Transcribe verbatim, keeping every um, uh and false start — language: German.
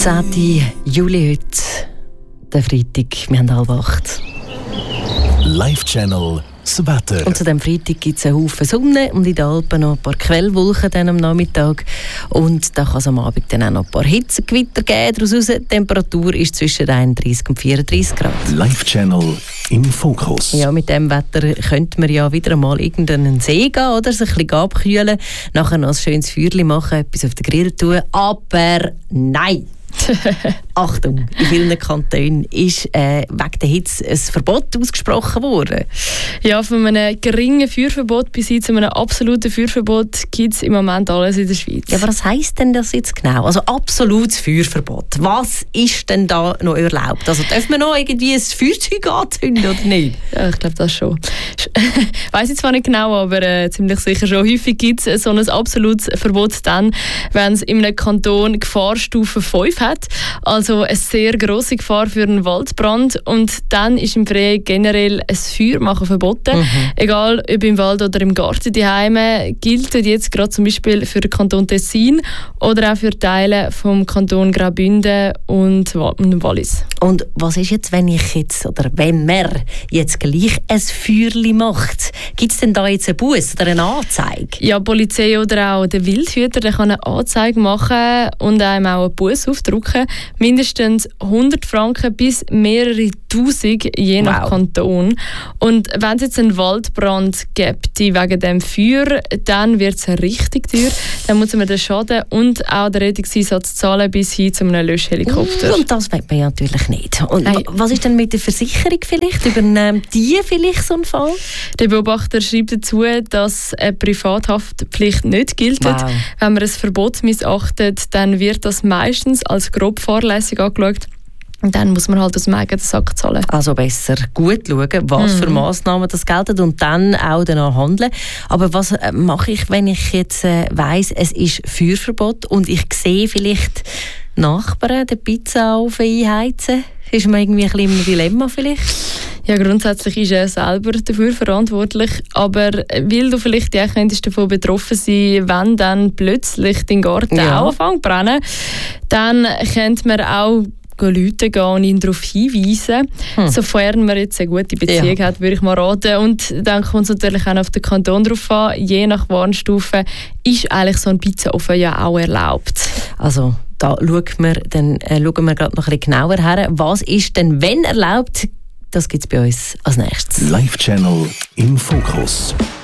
zehnten Juli heute, der Freitag, wir haben halb acht. Live-Channel das Wetter. Und zu diesem Freitag gibt es einen Haufen Sonne und in den Alpen noch ein paar Quellwolken dann am Nachmittag. Und da kann es am Abend dann auch noch ein paar Hitzegewitter geben. Daraus raus, die Temperatur ist zwischen einunddreißig und vierunddreißig Grad. Live-Channel im Fokus. Ja, mit diesem Wetter könnte man ja wieder einmal irgendeinen See gehen oder sich ein bisschen abkühlen, nachher noch ein schönes Feuerchen machen, etwas auf den Grill tun. Aber nein! Achtung, in vielen Kantonen ist äh, wegen der Hitze ein Verbot ausgesprochen worden. Ja, von einem geringen Feuerverbot bis hin zu einem absoluten Feuerverbot gibt es im Moment alles in der Schweiz. Ja, aber was heisst denn das jetzt genau? Also absolutes Feuerverbot. Was ist denn da noch erlaubt? Also darf man noch irgendwie ein Feuerzeug anzünden oder nicht? Ja, ich glaube das schon. Ich weiss jetzt zwar nicht genau, aber äh, ziemlich sicher schon. Häufig gibt es so ein absolutes Verbot dann, wenn es in einem Kanton Gefahrstufe fünf hat. Also eine sehr grosse Gefahr für einen Waldbrand. Und dann ist im Freien generell ein Feuermachen verboten. Mhm. Egal ob im Wald oder im Garten daheim, gilt jetzt gerade zum Beispiel für den Kanton Tessin oder auch für Teile vom Kanton Graubünden und Wallis. Und was ist jetzt, wenn ich jetzt, oder wenn man jetzt gleich ein Feuerli macht? Gibt es denn da jetzt einen Buss oder eine Anzeige? Ja, die Polizei oder auch der Wildhüter, der kann eine Anzeige machen und einem auch einen Buss aufdrucken. Mindestens hundert Franken bis mehrere Tausend, je nach wow. Kanton. Und wenn es jetzt einen Waldbrand gibt wegen dem Feuer, dann wird es richtig teuer. Dann muss man den Schaden und auch den Rettungseinsatz zahlen bis hin zu einem Löschhelikopter. Und das will man ja natürlich nicht. Und hey. Was ist denn mit der Versicherung vielleicht? Übernimmt die vielleicht so einen Fall? Der Beobachter schreibt dazu, dass eine Privathaftpflicht nicht gilt. Wow. Wenn man ein Verbot missachtet, dann wird das meistens als grob fahrlässig angeschaut. Und dann muss man halt aus dem eigenen Sack zahlen. Also besser gut schauen, was mhm. für Massnahmen das gelten und dann auch danach handeln. Aber was äh, mache ich, wenn ich jetzt äh, weiss, es ist Feuerverbot und ich sehe vielleicht Nachbarn die Pizza auf einheizen? Ist man irgendwie ein bisschen im Dilemma vielleicht? Ja, grundsätzlich ist er selber dafür verantwortlich, aber weil du vielleicht ja könntest davon betroffen sein, wenn dann plötzlich dein Garten ja. auch anfängt zu brennen, dann könnte man auch Leute gehen und ihn darauf hinweisen. Hm. Sofern man jetzt eine gute Beziehung ja. hat, würde ich mal raten. Und dann kommt es natürlich auch auf den Kanton drauf an. Je nach Warnstufe ist eigentlich so ein Pizzaofen ja auch erlaubt. Also da schauen wir, dann, äh, schauen wir gerade noch ein bisschen genauer her. Was ist denn, wenn erlaubt? Das gibt es bei uns als nächstes. Live-Channel im Fokus.